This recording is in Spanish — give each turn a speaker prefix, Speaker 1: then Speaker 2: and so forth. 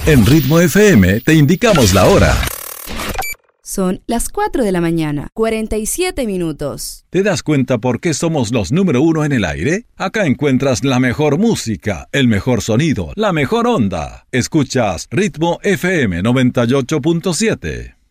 Speaker 1: En Ritmo FM te indicamos la hora.
Speaker 2: Son las 4 de la mañana, 47 minutos.
Speaker 1: ¿Te das cuenta por qué somos los número 1 en el aire? Acá encuentras la mejor música, el mejor sonido, la mejor onda. Escuchas Ritmo FM 98.7.